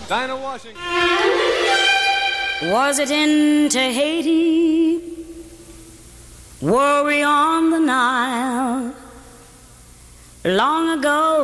Dinah Washington. Was it in Tahiti? Were we on the Nile? Long ago